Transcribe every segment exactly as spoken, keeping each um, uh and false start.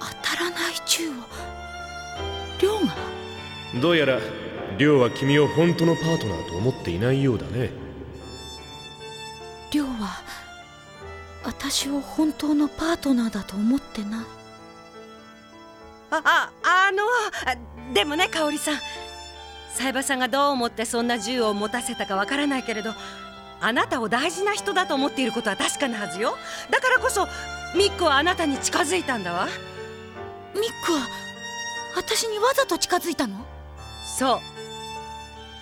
当たらない銃を亮が。 どうやら亮は君を本当のパートナーと思っていないようだね。 亮は私を本当のパートナーだと思ってない。 あああのでもね、香織さん、冴羽さんがどう思ってそんな銃を持たせたかわからないけれど、あなたを大事な人だと思っていることは確かなはずよ。だからこそミックはあなたに近づいたんだわ。 ミックは私にわざと近づいたの？ そう、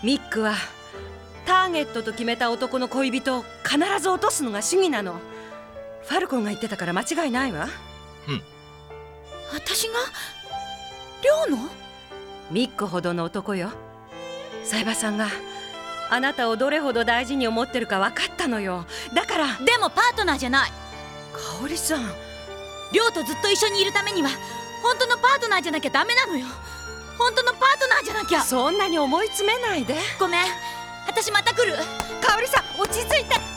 ミックはターゲットと決めた男の恋人を必ず落とすのが主義なの。ファルコンが言ってたから間違いないわ。 うん。 私が亮の？ ミックほどの男よ。冴羽さんがあなたをどれほど大事に思ってるか分かったのよ。だから。 でもパートナーじゃない。 香織さん、 亮とずっと一緒にいるためには本当のパートナーじゃなきゃダメなのよ。本当のパートナーじゃなきゃ。 そんなに思い詰めないで。 ごめん、私また来る。 香織さん、落ち着いて。香織さ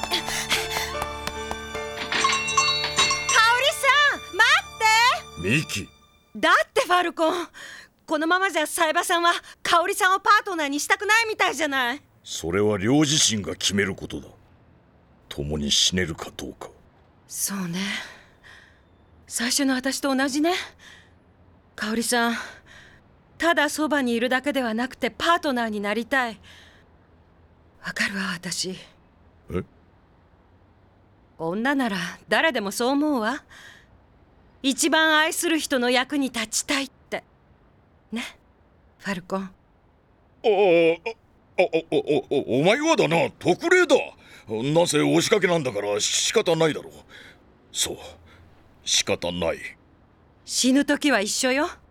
ん、待って。 ミキ、 だってファルコン、このままじゃ冴羽さんは香織さんをパートナーにしたくないみたいじゃない。 それは亮自身が決めることだ。共に死ねるかどうか。 そうね、最初の私と同じね。香織さん、ただそばにいるだけではなくてパートナーになりたい。わかるわ、私。 え？ 女なら誰でもそう思うわ。一番愛する人の役に立ちたいってね、ファルコン。 ああ、あ、お、お、お前はだな、特例だ。なぜ押しかけなんだから仕方ないだろう。そう、仕方ない。 死ぬ時は一緒よ。